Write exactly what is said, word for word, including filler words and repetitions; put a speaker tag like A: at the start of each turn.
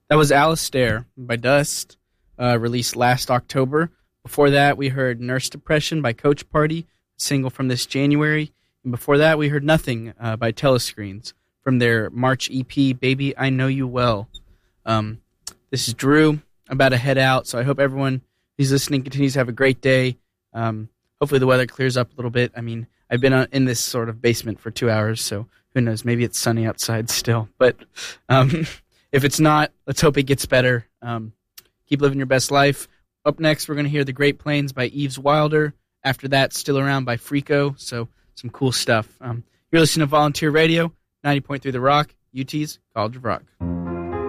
A: That was Alistair by Dust, uh, released last October. Before that, we heard Nurse Depression by Coach Party, a single from this January. And before that, we heard Nothing uh, by Telescreens from their March E P, Baby, I Know You Well. Um, this is Drew. I'm about to head out, so I hope everyone who's listening continues to have a great day. Um, hopefully the weather clears up a little bit. I mean, I've been in this sort of basement for two hours, so who knows? Maybe it's sunny outside still. But um, if it's not, let's hope it gets better. Um, keep living your best life. Up next, we're going to hear The Great Plains by Eves Wilder. After that, Still Around by Freako. So some cool stuff. Um, you're listening to Volunteer Radio, ninety point three The Rock, U T's College of Rock.